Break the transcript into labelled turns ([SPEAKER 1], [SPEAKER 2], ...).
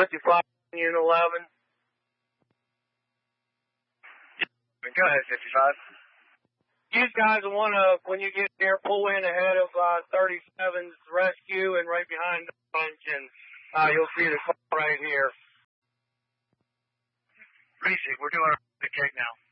[SPEAKER 1] 55, Unit 11.
[SPEAKER 2] Go ahead, 55.
[SPEAKER 1] You guys want to, when you get there, pull in ahead of 37's rescue and right behind the bunch, and you'll see the car right here.
[SPEAKER 2] Precinct, we're doing our take now.